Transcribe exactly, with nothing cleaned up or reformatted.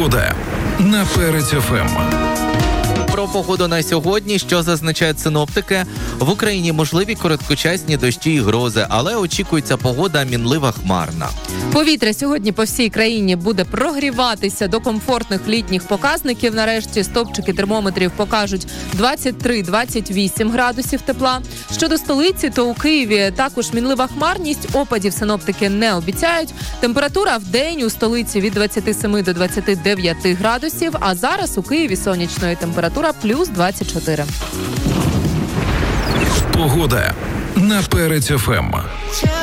Погода на Перець ФМ. Про погоду на сьогодні, що зазначають синоптики, в Україні можливі короткочасні дощі і грози, але очікується погода мінлива хмарна. Повітря сьогодні по всій країні буде прогріватися до комфортних літніх показників. Нарешті стовпчики термометрів покажуть двадцять три - двадцять вісім градусів тепла. Щодо столиці, то у Києві також мінлива хмарність, опадів синоптики не обіцяють. Температура в день у столиці від двадцять сім до двадцять дев'ять градусів, а зараз у Києві сонячної температура плюс двадцять чотири. Погода на Перець ФМ.